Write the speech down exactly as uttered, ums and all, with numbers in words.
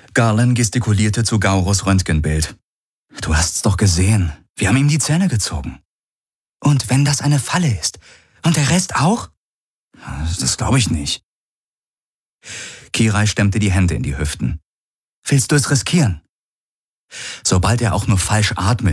Garland gestikulierte zu Gauros Röntgenbild. »Du hast's doch gesehen. Wir haben ihm die Zähne gezogen.« »Und wenn das eine Falle ist? Und der Rest auch?« »Das glaube ich nicht.« Kirai stemmte die Hände in die Hüften. »Willst du es riskieren?« Sobald er auch nur falsch atmet,